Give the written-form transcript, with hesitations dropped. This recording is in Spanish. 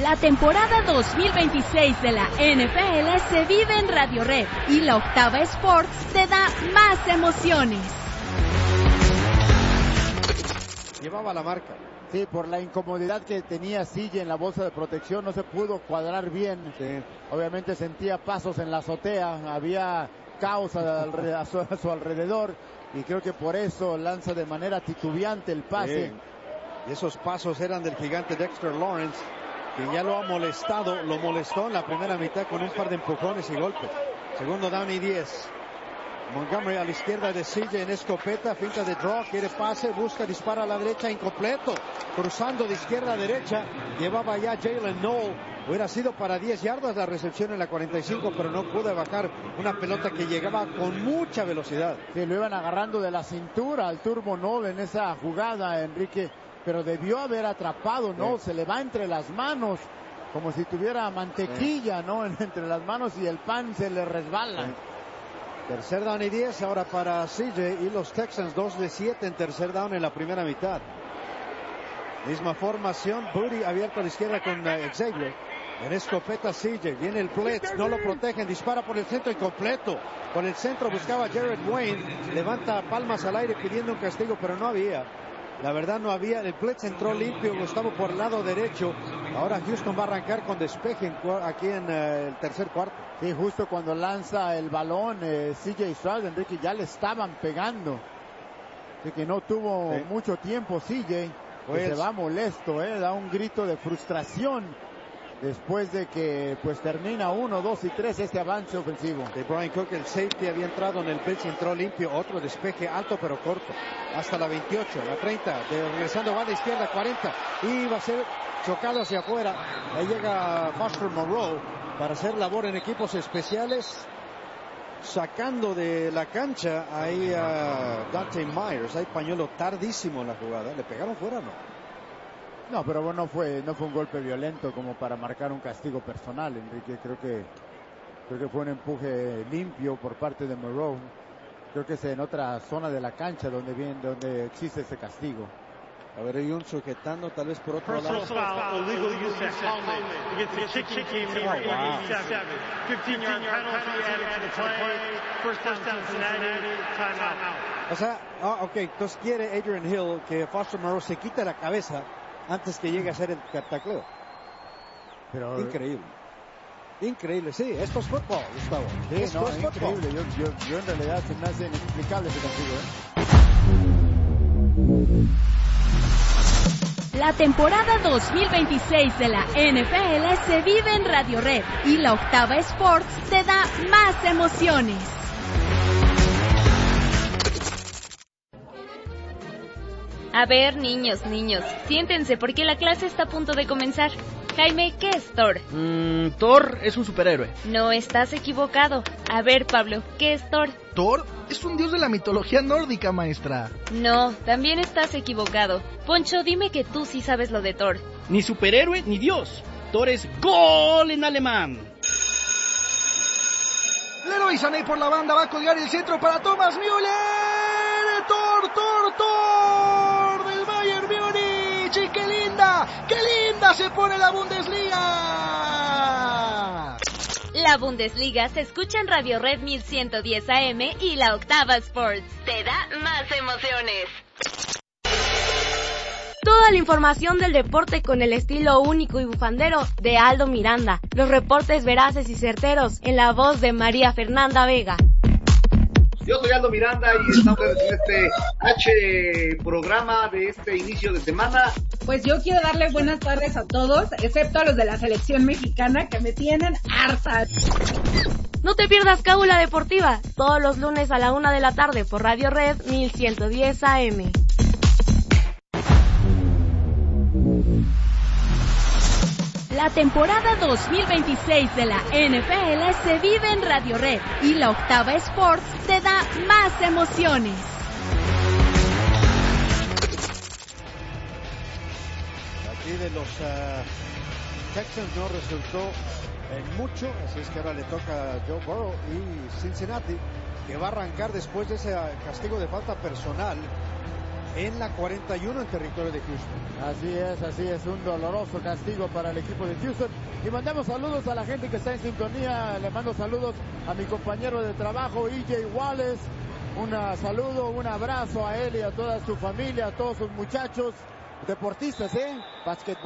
La temporada 2026 de la NFL se vive en Radio Red y la Octava Sports te da más emociones. Llevaba la marca. Sí, por la incomodidad que tenía CJ en la bolsa de protección, no se pudo cuadrar bien. Sí. Obviamente sentía pasos en la azotea, había caos a su alrededor y creo que por eso lanza de manera titubeante el pase. Sí. Y esos pasos eran del gigante Dexter Lawrence, que ya lo ha molestado, lo molestó en la primera mitad con un par de empujones y golpes. Segundo down y 10. Montgomery a la izquierda de CJ en escopeta, finta de draw, quiere pase, busca, dispara a la derecha, incompleto. Cruzando de izquierda a derecha, llevaba ya Jalen Noel. Hubiera sido para 10 yardas la recepción en la 45, pero no pudo bajar una pelota que llegaba con mucha velocidad. Sí, lo iban agarrando de la cintura al Turbo Noel en esa jugada, Enrique, pero debió haber atrapado, ¿no? Sí. Se le va entre las manos, como si tuviera mantequilla, ¿no? Entre las manos y el pan se le resbala. Sí. Tercer down y 10 ahora para CJ y los Texans 2 de 7 en tercer down en la primera mitad. Misma formación, Booty abierto a la izquierda con Xavier. En escopeta CJ, viene el blitz, no lo protegen, dispara por el centro incompleto. Por el centro buscaba Jared Wayne, levanta palmas al aire pidiendo un castigo, pero no había. La verdad no había, el blitz entró limpio, Gustavo por el lado derecho. Ahora Houston va a arrancar con despeje aquí en el tercer cuarto. Sí, justo cuando lanza el balón CJ Stroud, Enrique, ya le estaban pegando. Así que no tuvo mucho tiempo CJ, pues se va molesto, da un grito de frustración después de que pues termina 1, 2 y 3 este avance ofensivo. De Brian Cook, el safety había entrado en el blitz, entró limpio, otro despeje alto pero corto, hasta la 28, la 30, regresando va de izquierda, 40, y va a ser chocado hacia afuera. Ahí llega Foster Moreau para hacer labor en equipos especiales, sacando de la cancha ahí a Dante Myers. Hay pañuelo tardísimo en la jugada. ¿Le pegaron fuera o no? No, pero bueno, no fue un golpe violento como para marcar un castigo personal, Enrique. Creo que fue un empuje limpio por parte de Moreau. Creo que es en otra zona de la cancha donde existe ese castigo. A ver, hay un sujetando tal vez por otro lado. O sea, ok, entonces quiere Adrian Hill que Foster Moreau se quite la cabeza antes que llegue a hacer el tacleo. Pero increíble. Increíble, sí, esto es fútbol, Gustavo. Sí, esto es increíble. Yo en realidad se me hace inexplicable ese castigo, La temporada 2026 de la NFL se vive en Radio Red y la Octava Sports te da más emociones. A ver, niños, siéntense porque la clase está a punto de comenzar. Jaime, ¿qué es Thor? Thor es un superhéroe. No, estás equivocado. A ver, Pablo, ¿qué es Thor? Thor es un dios de la mitología nórdica, maestra. No, también estás equivocado. Poncho, dime que tú sí sabes lo de Thor. Ni superhéroe ni dios. Thor es gol en alemán. Leroy Sané por la banda va a colgar el centro para Thomas Müller. Thor del Bayern Múnich. Y qué linda se pone la Bundesliga. La Bundesliga se escucha en Radio Red 1110 AM y la Octava Sports. Te da más emociones. Toda la información del deporte con el estilo único y bufandero de Aldo Miranda. Los reportes veraces y certeros en la voz de María Fernanda Vega. Yo soy Aldo Miranda y estamos en este programa de este inicio de semana. Pues yo quiero darle buenas tardes a todos, excepto a los de la selección mexicana que me tienen harta. No te pierdas Cábula Deportiva, todos los lunes a la 1 de la tarde por Radio Red 1110 AM. La temporada 2026 de la NFL se vive en Radio Red y la Octava Sports te da más emociones. Aquí de los Texans no resultó en mucho, así es que ahora le toca a Joe Burrow y Cincinnati, que va a arrancar después de ese castigo de falta personal en la 41 en territorio de Houston. Así es, un doloroso castigo para el equipo de Houston. Y mandamos saludos a la gente que está en sintonía. Le mando saludos a mi compañero de trabajo, E.J. Wallace. Un saludo, un abrazo a él y a toda su familia, a todos sus muchachos deportistas, basquetbolistas.